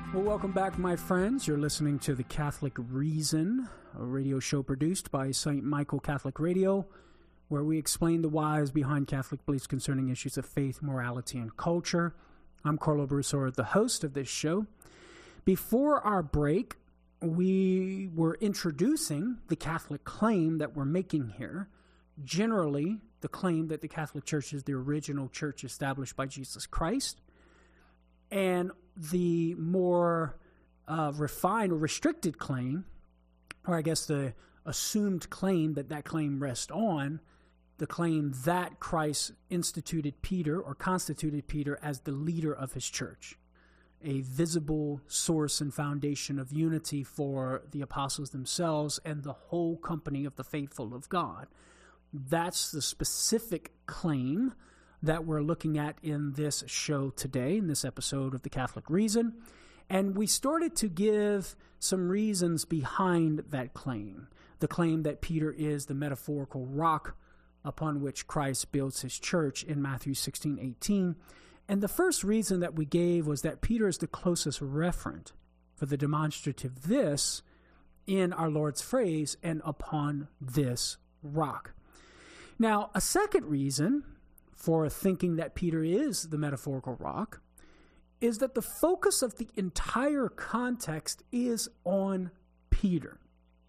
Well, welcome back, my friends. You're listening to The Catholic Reason, a radio show produced by St. Michael Catholic Radio, where we explain the whys behind Catholic beliefs concerning issues of faith, morality, and culture. I'm Carlo Broussard, the host of this show. Before our break, we were introducing the Catholic claim that we're making here. Generally, the claim that the Catholic Church is the original church established by Jesus Christ. And the more refined or restricted claim, or I guess the assumed claim that claim rests on, the claim that Christ instituted Peter or constituted Peter as the leader of his church, a visible source and foundation of unity for the apostles themselves and the whole company of the faithful of God. That's the specific claim that we're looking at in this show today, in this episode of The Catholic Reason. And we started to give some reasons behind that claim. The claim that Peter is the metaphorical rock upon which Christ builds his church in Matthew 16:18. And the first reason that we gave was that Peter is the closest referent for the demonstrative this in our Lord's phrase, and upon this rock. Now, a second reason for thinking that Peter is the metaphorical rock is that the focus of the entire context is on Peter.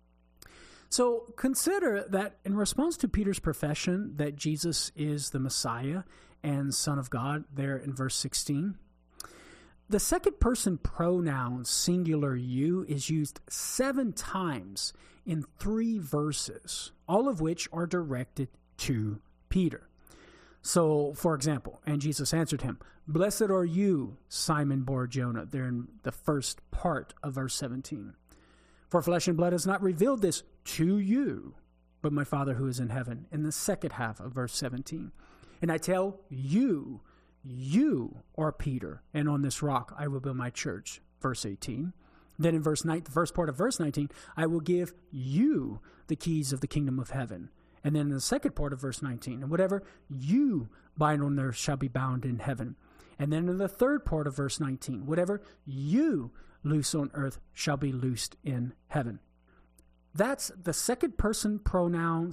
So consider that in response to Peter's profession that Jesus is the Messiah and Son of God, there in verse 16, the second person pronoun singular you is used 7 times in 3 verses, all of which are directed to Peter. So, for example, and Jesus answered him, "Blessed are you, Simon Bar-Jonah," there in the first part of verse 17. "For flesh and blood has not revealed this to you, but my Father who is in heaven," in the second half of verse 17. "And I tell you, you are Peter, and on this rock I will build my church," verse 18. Then in verse 9, the first part of verse 19, "I will give you the keys of the kingdom of heaven." And then in the second part of verse 19, "And whatever you bind on earth shall be bound in heaven." And then in the third part of verse 19, "Whatever you loose on earth shall be loosed in heaven." That's the second personal pronoun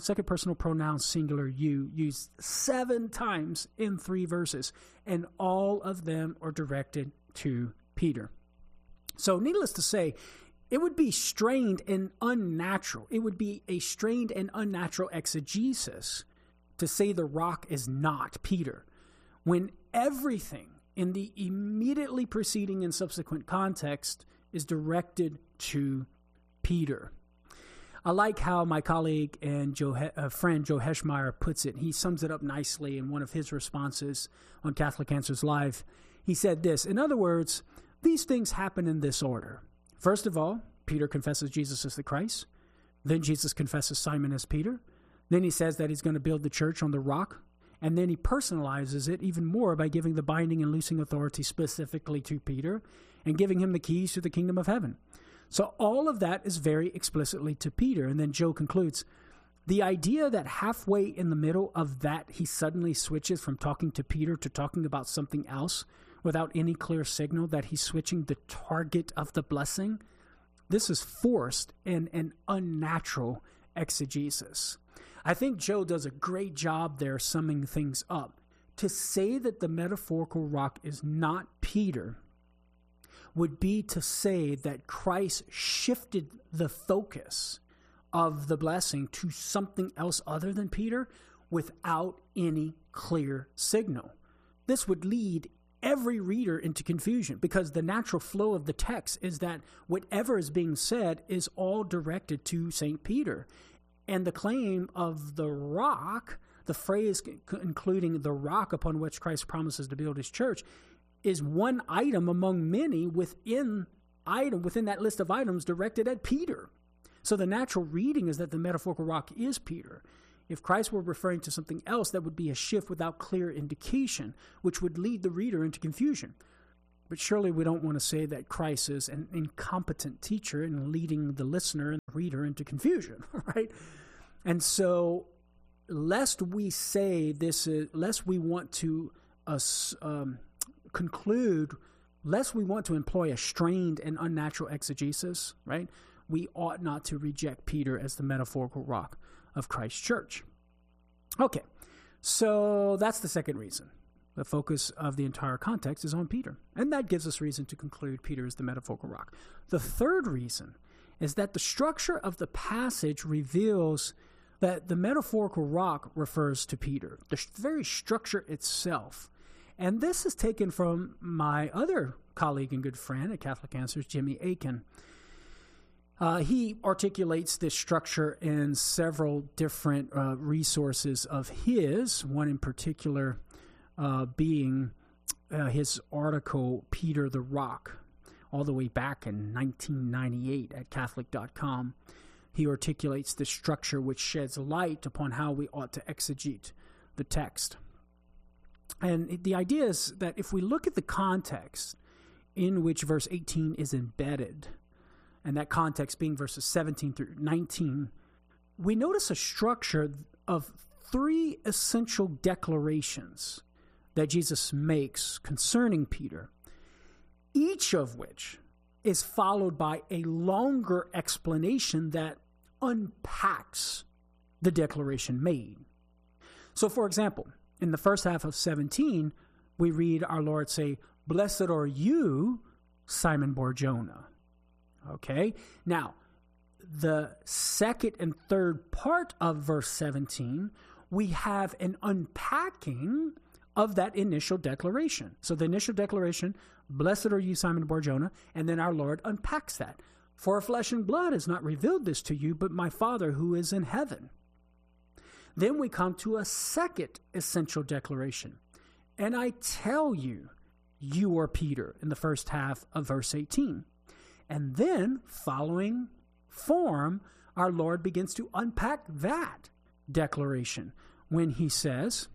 singular you, used 7 times in 3 verses, and all of them are directed to Peter. So needless to say, it would be strained and unnatural. It would be a strained and unnatural exegesis to say the rock is not Peter, when everything in the immediately preceding and subsequent context is directed to Peter. I like how my colleague and friend Joe Heschmeyer puts it. He sums it up nicely in one of his responses on Catholic Answers Live. He said this: "In other words, these things happen in this order. First of all, Peter confesses Jesus as the Christ. Then Jesus confesses Simon as Peter. Then he says that he's going to build the church on the rock. And then he personalizes it even more by giving the binding and loosing authority specifically to Peter and giving him the keys to the kingdom of heaven. So all of that is very explicitly to Peter." And then Joe concludes, "The idea that halfway in the middle of that he suddenly switches from talking to Peter to talking about something else without any clear signal that he's switching the target of the blessing, this is forced and an unnatural exegesis." I think Joe does a great job there summing things up. To say that the metaphorical rock is not Peter would be to say that Christ shifted the focus of the blessing to something else other than Peter without any clear signal. This would lead every reader into confusion, because the natural flow of the text is that whatever is being said is all directed to St. Peter. And the claim of the rock, the phrase including the rock upon which Christ promises to build his church, is one item among many within that list of items directed at Peter. So the natural reading is that the metaphorical rock is Peter. If Christ were referring to something else, that would be a shift without clear indication, which would lead the reader into confusion. But surely we don't want to say that Christ is an incompetent teacher in leading the listener and the reader into confusion, right? And so, lest we want to conclude lest we want to employ a strained and unnatural exegesis, right, we ought not to reject Peter as the metaphorical rock of Christ's church. Okay, so that's the second reason. The focus of the entire context is on Peter, and that gives us reason to conclude Peter is the metaphorical rock. The third reason is that the structure of the passage reveals that the metaphorical rock refers to Peter, the very structure itself. And this is taken from my other colleague and good friend at Catholic Answers, Jimmy Akin. He articulates this structure in several different resources of his, one in particular being his article, Peter the Rock, all the way back in 1998 at Catholic.com. He articulates this structure which sheds light upon how we ought to exegete the text. And the idea is that if we look at the context in which verse 18 is embedded, and that context being verses 17 through 19, we notice a structure of three essential declarations that Jesus makes concerning Peter, each of which is followed by a longer explanation that unpacks the declaration made. So, for example, in the first half of 17, we read our Lord say, "Blessed are you, Simon Bar-Jonah." Okay? Now, the second and third part of verse 17, we have an unpacking of that initial declaration. So the initial declaration, "Blessed are you, Simon Bar-Jonah," and then our Lord unpacks that. "For flesh and blood has not revealed this to you, but my Father who is in heaven." Then we come to a second essential declaration. "And I tell you, you are Peter," in the first half of verse 18. And then, following form, our Lord begins to unpack that declaration when he says,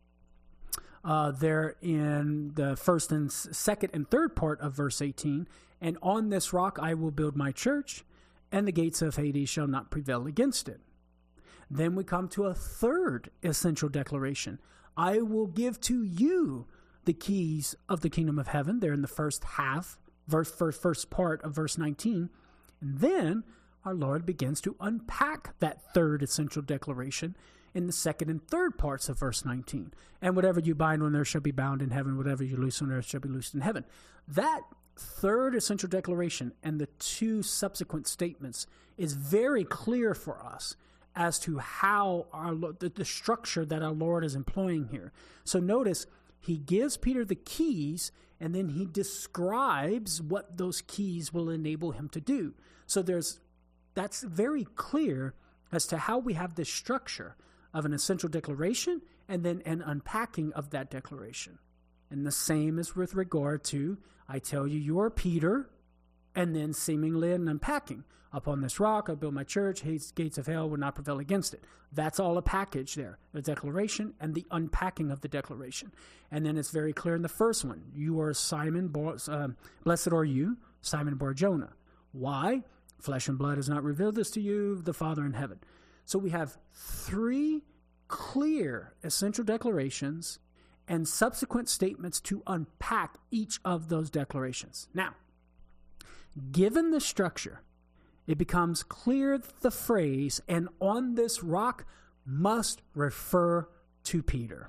there in the first and second and third part of verse 18, "And on this rock I will build my church, and the gates of Hades shall not prevail against it." Then we come to a third essential declaration. "I will give to you the keys of the kingdom of heaven," there in the first half, first part of verse 19. And then our Lord begins to unpack that third essential declaration in the second and third parts of verse 19. "And whatever you bind on earth shall be bound in heaven, whatever you loose on earth shall be loosed in heaven." That third essential declaration and the two subsequent statements is very clear for us as to how the structure that our Lord is employing here. So notice, he gives Peter the keys, and then he describes what those keys will enable him to do. So that's very clear as to how we have this structure of an essential declaration and then an unpacking of that declaration. And the same is with regard to, "I tell you, you are Peter," and then seemingly an unpacking. "Upon this rock I build my church, gates of hell will not prevail against it." That's all a package there, the declaration and the unpacking of the declaration. And then it's very clear in the first one, "You are Simon, blessed are you, Simon Bar-Jonah." Why? "Flesh and blood has not revealed this to you, the Father in heaven." So we have three clear essential declarations and subsequent statements to unpack each of those declarations. Now, given the structure, it becomes clear that the phrase, "and on this rock," must refer to Peter.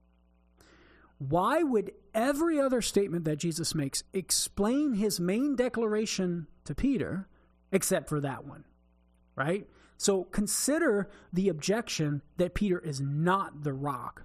Why would every other statement that Jesus makes explain his main declaration to Peter except for that one, right? So consider the objection that Peter is not the rock.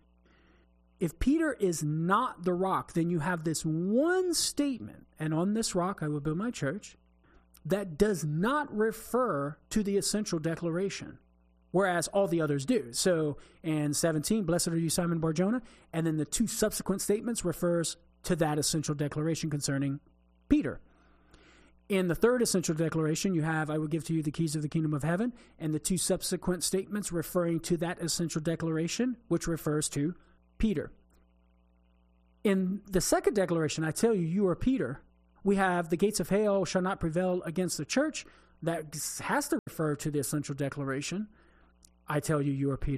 If Peter is not the rock, then you have this one statement, "And on this rock I will build my church," that does not refer to the essential declaration, whereas all the others do. So in 17, "Blessed are you, Simon Bar-Jonah," and then the two subsequent statements refers to that essential declaration concerning Peter. In the third essential declaration, you have, "I will give to you the keys of the kingdom of heaven," and the two subsequent statements referring to that essential declaration, which refers to Peter. In the second declaration, "I tell you, you are Peter," we have, "The gates of hell shall not prevail against the church." That has to refer to the essential declaration, "I tell you, you are Peter."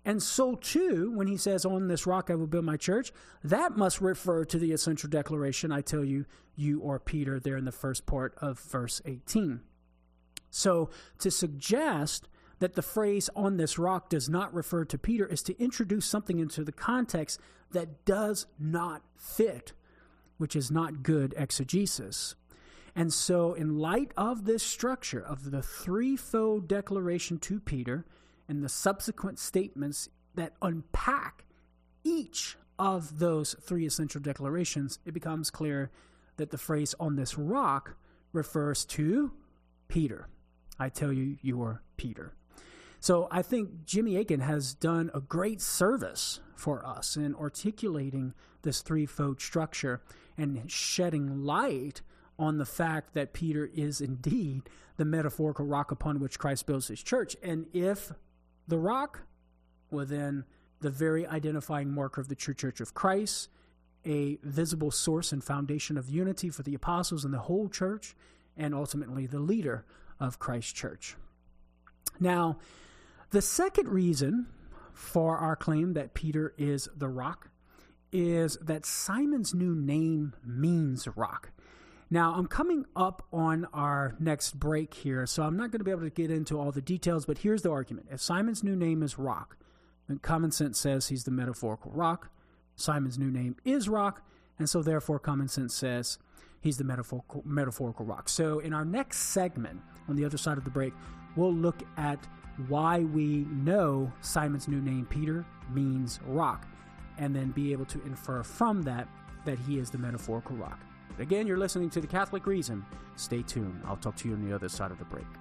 And so too, when he says, on this rock I will build my church, that must refer to the essential declaration, I tell you, you are Peter, there in the first part of verse 18. So to suggest that the phrase on this rock does not refer to Peter is to introduce something into the context that does not fit, which is not good exegesis. And so in light of this structure of the threefold declaration to Peter and the subsequent statements that unpack each of those three essential declarations, it becomes clear that the phrase on this rock refers to Peter. I tell you, you are Peter. So I think Jimmy Akin has done a great service for us in articulating this threefold structure and shedding light on the fact that Peter is indeed the metaphorical rock upon which Christ builds his church. And if the rock, well then the very identifying marker of the true church of Christ, a visible source and foundation of unity for the apostles and the whole church, and ultimately the leader of Christ's church. Now, the second reason for our claim that Peter is the rock is that Simon's new name means rock. Now, I'm coming up on our next break here, so I'm not going to be able to get into all the details, but here's the argument. If Simon's new name is rock, then common sense says he's the metaphorical rock. Simon's new name is rock, and so therefore common sense says he's the metaphorical rock. So in our next segment, on the other side of the break, we'll look at why we know Simon's new name, Peter, means rock, and then be able to infer from that he is the metaphorical rock. Again, you're listening to The Catholic Reason. Stay tuned. I'll talk to you on the other side of the break.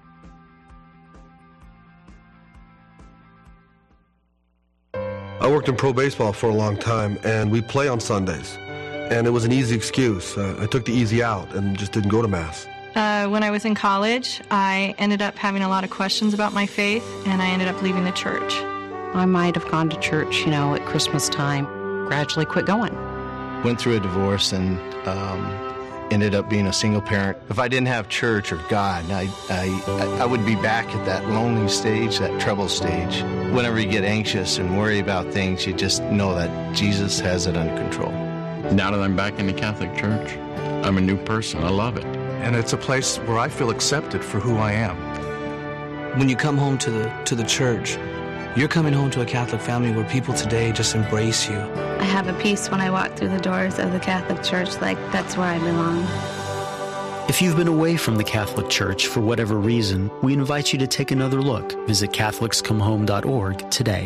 I worked in pro baseball for a long time, and we play on Sundays. And it was an easy excuse. I took the easy out and just didn't go to Mass. When I was in college, I ended up having a lot of questions about my faith, and I ended up leaving the church. I might have gone to church, at Christmas time, gradually quit going. Went through a divorce and ended up being a single parent. If I didn't have church or God, I would be back at that lonely stage, that trouble stage. Whenever you get anxious and worry about things, you just know that Jesus has it under control. Now that I'm back in the Catholic Church, I'm a new person. I love it. And it's a place where I feel accepted for who I am. When you come home to the church, you're coming home to a Catholic family where people today just embrace you. I have a peace when I walk through the doors of the Catholic Church, like that's where I belong. If you've been away from the Catholic Church for whatever reason, we invite you to take another look. Visit CatholicsComeHome.org today.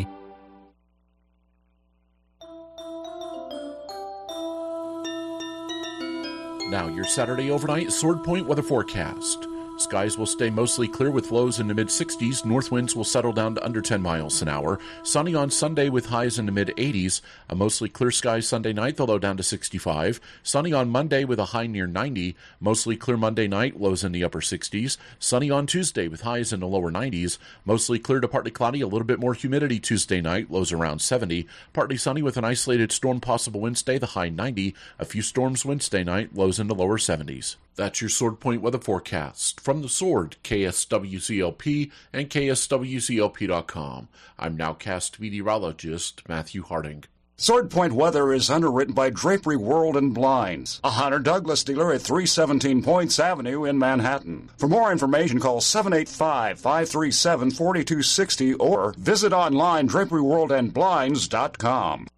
Now, your Saturday overnight Sword Point weather forecast. Skies will stay mostly clear with lows in the mid-60s. North winds will settle down to under 10 miles an hour. Sunny on Sunday with highs in the mid-80s. A mostly clear sky Sunday night, the low down to 65. Sunny on Monday with a high near 90. Mostly clear Monday night, lows in the upper 60s. Sunny on Tuesday with highs in the lower 90s. Mostly clear to partly cloudy, a little bit more humidity Tuesday night, lows around 70. Partly sunny with an isolated storm possible Wednesday, the high 90. A few storms Wednesday night, lows in the lower 70s. That's your Sword Point weather forecast. From the Sword, KSWCLP and KSWCLP.com. I'm nowcast meteorologist Matthew Harding. Sword Point weather is underwritten by Drapery World and Blinds, a Hunter Douglas dealer at 317 Points Avenue in Manhattan. For more information, call 785-537-4260 or visit online draperyworldandblinds.com.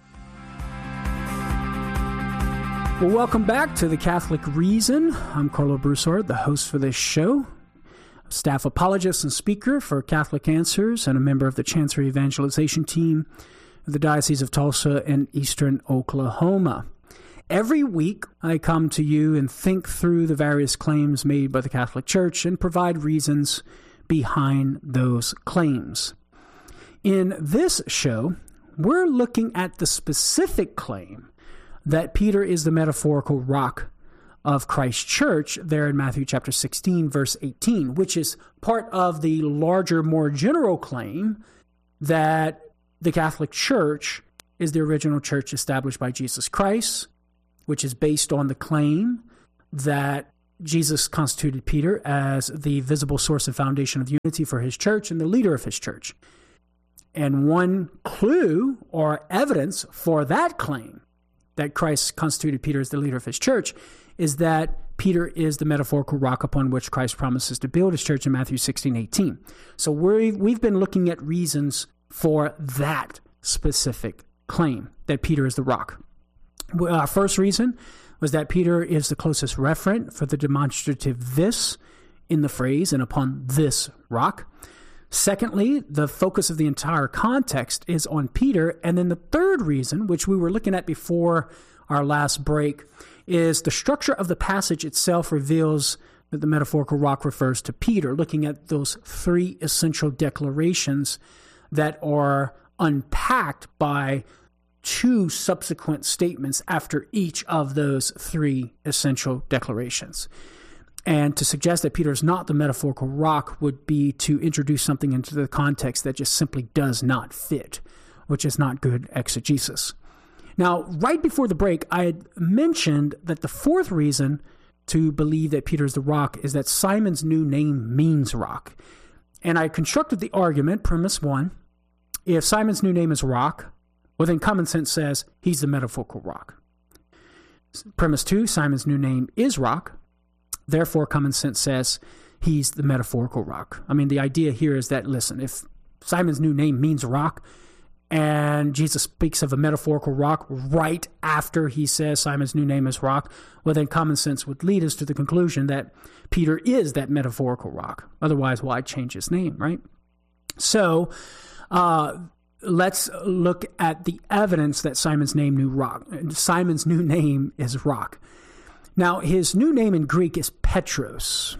Well, welcome back to The Catholic Reason. I'm Carlo Broussard, the host for this show. Staff apologist and speaker for Catholic Answers and a member of the Chancery Evangelization Team of the Diocese of Tulsa and Eastern Oklahoma. Every week, I come to you and think through the various claims made by the Catholic Church and provide reasons behind those claims. In this show, we're looking at the specific claim that Peter is the metaphorical rock of Christ's church there in Matthew chapter 16, verse 18, which is part of the larger, more general claim that the Catholic Church is the original church established by Jesus Christ, which is based on the claim that Jesus constituted Peter as the visible source and foundation of unity for his church and the leader of his church. And one clue or evidence for that claim that Christ constituted Peter as the leader of his church is that Peter is the metaphorical rock upon which Christ promises to build his church in Matthew 16:18. So we've been looking at reasons for that specific claim, that Peter is the rock. Our first reason was that Peter is the closest referent for the demonstrative this in the phrase, and upon this rock. Secondly, the focus of the entire context is on Peter. And then the third reason, which we were looking at before our last break, is the structure of the passage itself reveals that the metaphorical rock refers to Peter, looking at those three essential declarations that are unpacked by two subsequent statements after each of those three essential declarations. And to suggest that Peter is not the metaphorical rock would be to introduce something into the context that just simply does not fit, which is not good exegesis. Now, right before the break, I had mentioned that the fourth reason to believe that Peter is the rock is that Simon's new name means rock. And I constructed the argument, premise one, if Simon's new name is rock, well then common sense says he's the metaphorical rock. Premise two, Simon's new name is rock. Therefore, common sense says he's the metaphorical rock. I mean, the idea here is that, listen, if Simon's new name means rock, and Jesus speaks of a metaphorical rock right after he says Simon's new name is rock, well, then common sense would lead us to the conclusion that Peter is that metaphorical rock. Otherwise, why change his name, right? So, let's look at the evidence that Simon's new name is rock. Now, his new name in Greek is Petros.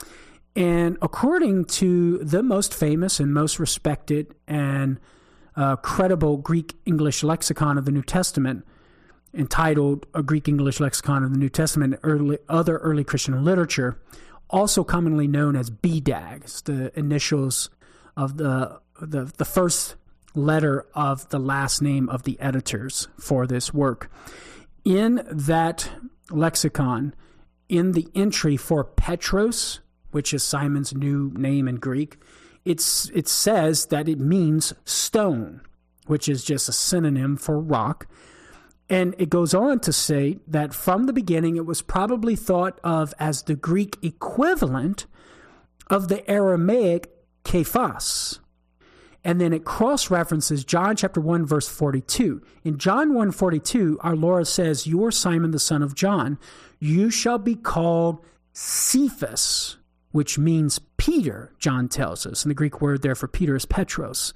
And according to the most famous and most respected and credible Greek-English lexicon of the New Testament, entitled A Greek-English Lexicon of the New Testament and Other Early Christian Literature, also commonly known as BDAG. It's the initials of the first letter of the last name of the editors for this work. In that lexicon, in the entry for Petros, which is Simon's new name in Greek, it says that it means stone, which is just a synonym for rock. And it goes on to say that from the beginning it was probably thought of as the Greek equivalent of the Aramaic Kephas. And then it cross-references John chapter 1, verse 42. In John 1:42, our Lord says, "You are Simon, the son of John. You shall be called Cephas," which means Peter, John tells us. And the Greek word there for Peter is Petros.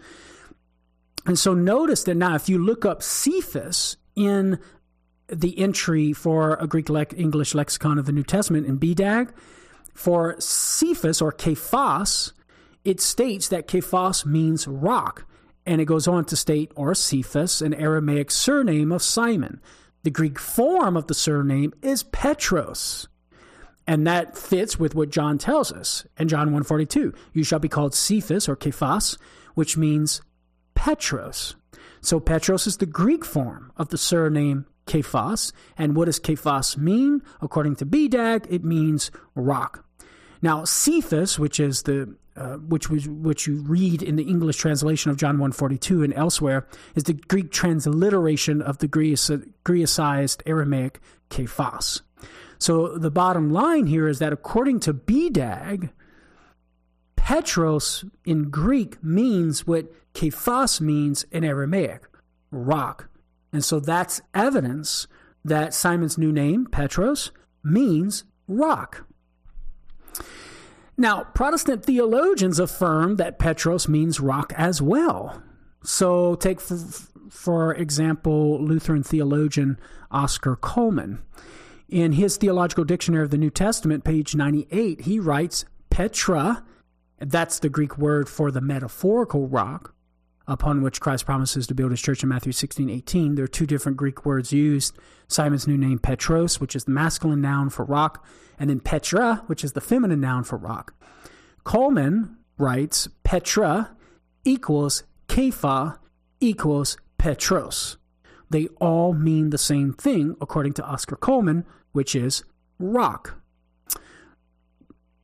And so notice that now if you look up Cephas in the entry for a Greek-English lexicon of the New Testament in BDAG, for Cephas or Kephas, it states that Kephas means rock, and it goes on to state, or Cephas, an Aramaic surname of Simon. The Greek form of the surname is Petros, and that fits with what John tells us in John 1:42. You shall be called Cephas or Kephas, which means Petros. So Petros is the Greek form of the surname Kephas, and what does Kephas mean? According to BDAG, it means rock. Now, Cephas, which is which you read in the English translation of John 1:42 and elsewhere, is the Greek transliteration of the Greicized Aramaic Kephas. So the bottom line here is that according to BDAG, Petros in Greek means what Kephas means in Aramaic, rock. And so that's evidence that Simon's new name, Petros, means rock. Now, Protestant theologians affirm that Petros means rock as well. So take, for example, Lutheran theologian Oscar Coleman. In his Theological Dictionary of the New Testament, page 98, he writes, Petra, that's the Greek word for the metaphorical rock, upon which Christ promises to build his church in Matthew 16:18. There are two different Greek words used. Simon's new name, Petros, which is the masculine noun for rock, and then Petra, which is the feminine noun for rock. Coleman writes, Petra equals Kepha equals Petros. They all mean the same thing, according to Oscar Coleman, which is rock.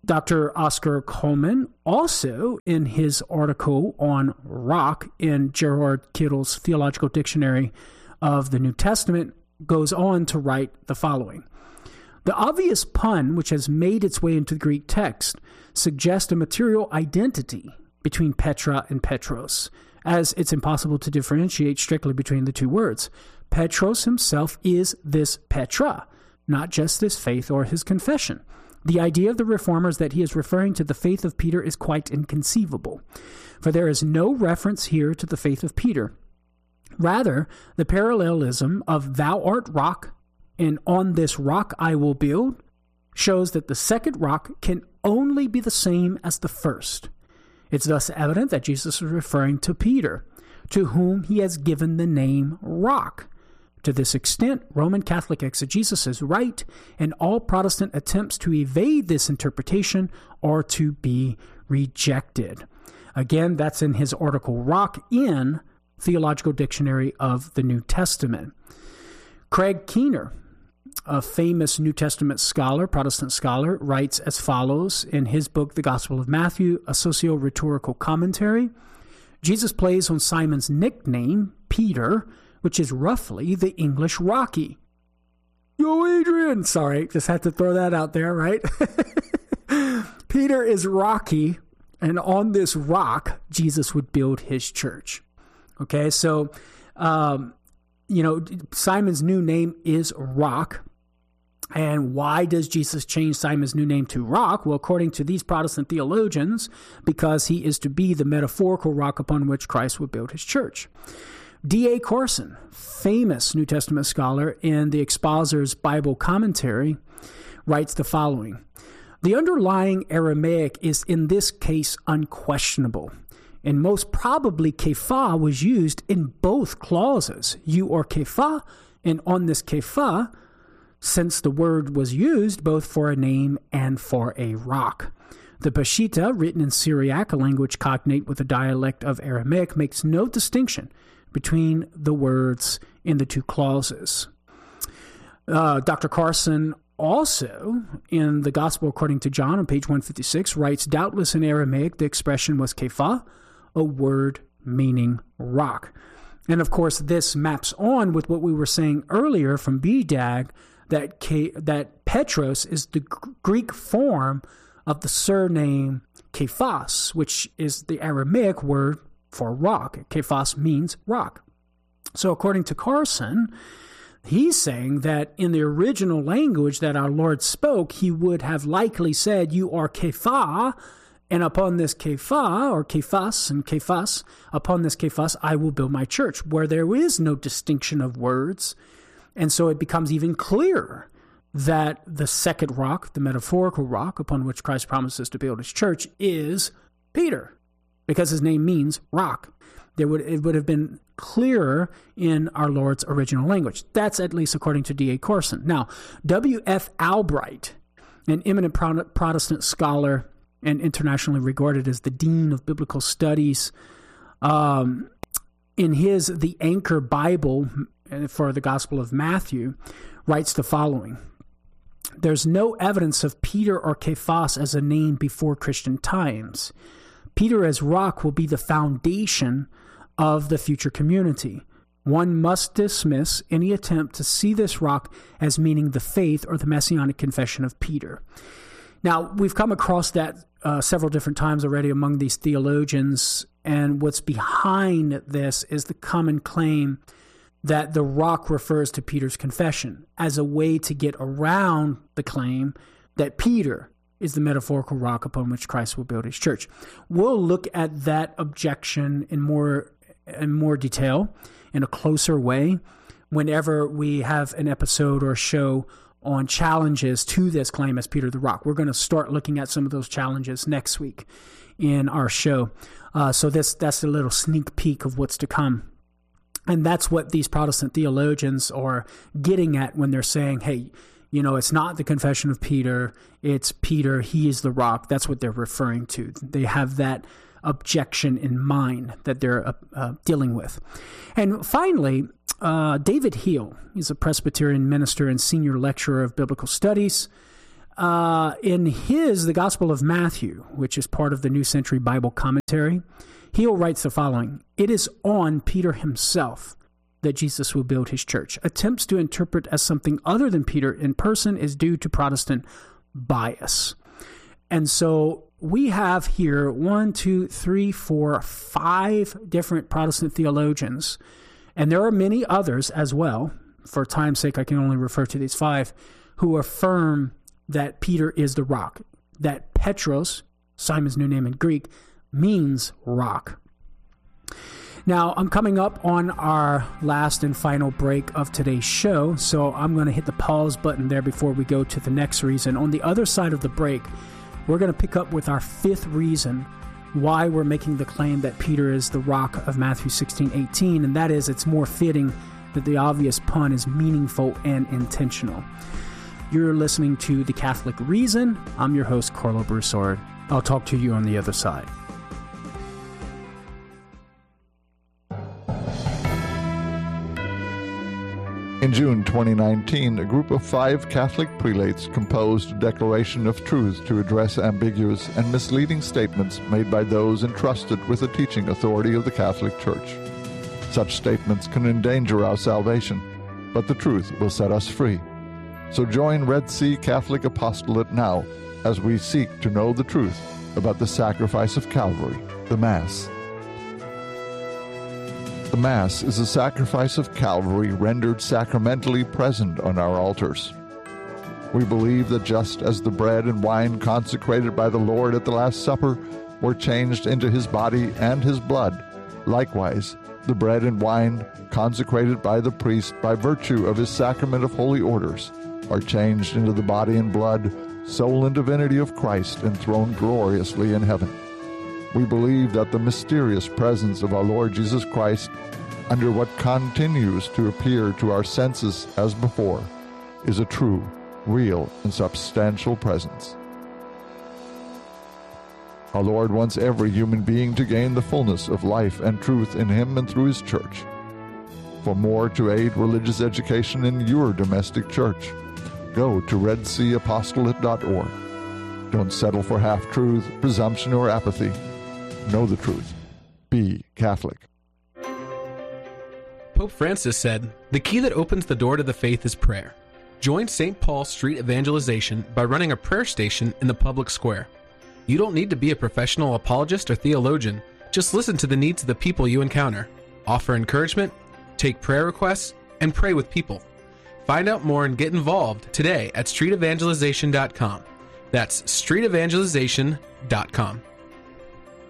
Dr. Oscar Coleman, also in his article on rock in Gerard Kittle's Theological Dictionary of the New Testament, goes on to write the following. The obvious pun, which has made its way into the Greek text, suggests a material identity between Petra and Petros, as it's impossible to differentiate strictly between the two words. Petros himself is this Petra, not just this faith or his confession. The idea of the reformers that he is referring to the faith of Peter is quite inconceivable, for there is no reference here to the faith of Peter. Rather, the parallelism of thou art rock, and on this rock I will build, shows that the second rock can only be the same as the first. It's thus evident that Jesus is referring to Peter, to whom he has given the name rock. To this extent, Roman Catholic exegesis is right, and all Protestant attempts to evade this interpretation are to be rejected. Again, that's in his article, Rock in Theological Dictionary of the New Testament. Craig Keener, a famous New Testament scholar, Protestant scholar, writes as follows in his book, The Gospel of Matthew, a socio-rhetorical commentary. Jesus plays on Simon's nickname, Peter, which is roughly the English Rocky. Yo, Adrian! Sorry, just had to throw that out there, right? Peter is Rocky, and on this rock, Jesus would build his church. Okay, so, Simon's new name is Rock. And why does Jesus change Simon's new name to Rock? Well, according to these Protestant theologians, because he is to be the metaphorical rock upon which Christ would build his church. D.A. Carson, famous New Testament scholar in the Expositor's Bible Commentary, writes the following. The underlying Aramaic is in this case unquestionable, and most probably kephah was used in both clauses, you or kephah, and on this kephah, since the word was used both for a name and for a rock. The Peshitta, written in Syriac, a language cognate with the dialect of Aramaic, makes no distinction between the words in the two clauses. Dr. Carson also, in the Gospel according to John on page 156, writes, doubtless in Aramaic the expression was kephah, a word meaning rock. And of course, this maps on with what we were saying earlier from BDAG, that Petros is the Greek form of the surname Kephas, which is the Aramaic word for rock. Kephas means rock. So according to Carson, he's saying that in the original language that our Lord spoke, he would have likely said, you are Kephah, and upon this Kephah, or Kephas and Kephas, upon this Kephas, I will build my church, where there is no distinction of words. And so it becomes even clearer that the second rock, the metaphorical rock upon which Christ promises to build his church, is Peter, because his name means rock. It would have been clearer in our Lord's original language. That's at least according to D.A. Carson. Now, W.F. Albright, an eminent Protestant scholar and internationally regarded as the Dean of Biblical Studies, in his The Anchor Bible for the Gospel of Matthew, writes the following. There's no evidence of Peter or Kephas as a name before Christian times. Peter as rock will be the foundation of the future community. One must dismiss any attempt to see this rock as meaning the faith or the messianic confession of Peter. Now, we've come across that several different times already among these theologians, and what's behind this is the common claim that the rock refers to Peter's confession as a way to get around the claim that Peter is the metaphorical rock upon which Christ will build his church. We'll look at that objection in more detail, in a closer way, whenever we have an episode or show on challenges to this claim as Peter the Rock. We're going to start looking at some of those challenges next week in our show. So that's a little sneak peek of what's to come. And that's what these Protestant theologians are getting at when they're saying, hey, it's not the confession of Peter, it's Peter, he is the rock. That's what they're referring to. They have that objection in mind that they're dealing with. And finally, David Heel, he's a Presbyterian minister and senior lecturer of biblical studies. In the Gospel of Matthew, which is part of the New Century Bible Commentary, he writes the following: "It is on Peter himself that Jesus will build his church. Attempts to interpret as something other than Peter in person is due to Protestant bias." And so we have here 5 different Protestant theologians, and there are many others as well. For time's sake, I can only refer to these 5, who affirm that Peter is the rock, that Petros, Simon's new name in Greek, means rock. Now, I'm coming up on our last and final break of today's show, so I'm going to hit the pause button there before we go to the next reason. On the other side of the break, we're going to pick up with our 5th reason why we're making the claim that Peter is the rock of Matthew 16:18, and that is, it's more fitting that the obvious pun is meaningful and intentional. You're listening to The Catholic Reason. I'm your host, Carlo Broussard. I'll talk to you on the other side. In June 2019, a group of 5 Catholic prelates composed a declaration of truth to address ambiguous and misleading statements made by those entrusted with the teaching authority of the Catholic Church. Such statements can endanger our salvation, but the truth will set us free. So join Red Sea Catholic Apostolate now as we seek to know the truth about the sacrifice of Calvary, the Mass. The Mass is a sacrifice of Calvary rendered sacramentally present on our altars. We believe that just as the bread and wine consecrated by the Lord at the Last Supper were changed into his body and his blood, likewise, the bread and wine consecrated by the priest by virtue of his sacrament of holy orders are changed into the body and blood, soul and divinity of Christ, enthroned gloriously in heaven. We believe that the mysterious presence of our Lord Jesus Christ, under what continues to appear to our senses as before, is a true, real, and substantial presence. Our Lord wants every human being to gain the fullness of life and truth in him and through his church. For more to aid religious education in your domestic church, go to redseaapostolate.org. Don't settle for half-truth, presumption, or apathy. Know the truth. Be Catholic. Pope Francis said, "The key that opens the door to the faith is prayer." Join St. Paul Street Evangelization by running a prayer station in the public square. You don't need to be a professional apologist or theologian. Just listen to the needs of the people you encounter. Offer encouragement, take prayer requests, and pray with people. Find out more and get involved today at streetevangelization.com. That's streetevangelization.com.